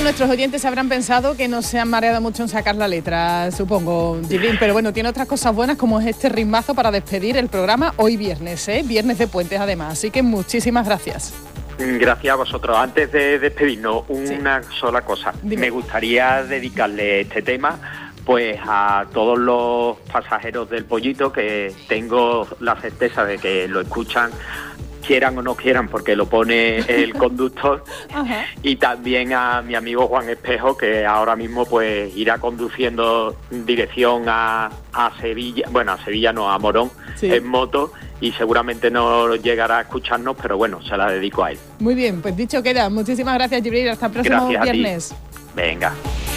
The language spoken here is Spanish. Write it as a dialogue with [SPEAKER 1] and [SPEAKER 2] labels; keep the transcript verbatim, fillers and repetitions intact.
[SPEAKER 1] nuestros oyentes habrán pensado que no se han mareado mucho en sacar la letra, supongo, Jibril, pero bueno, tiene otras cosas buenas como es este ritmazo para despedir el programa hoy viernes, ¿eh? Viernes de Puentes además, así que muchísimas gracias.
[SPEAKER 2] Gracias a vosotros. Antes de despedirnos, una sí. sola cosa. Dime. Me gustaría dedicarle este tema pues a todos los pasajeros del Pollito, que tengo la certeza de que lo escuchan, quieran o no quieran, porque lo pone el conductor. Ajá. Y también a mi amigo Juan Espejo, que ahora mismo pues irá conduciendo dirección a, a Sevilla, bueno, a Sevilla no, a Morón, sí. en moto, y seguramente no llegará a escucharnos, pero bueno, se la dedico a él.
[SPEAKER 1] Muy bien, pues dicho queda. Muchísimas gracias, Jibril. Hasta el próximo
[SPEAKER 2] gracias
[SPEAKER 1] viernes.
[SPEAKER 2] Venga.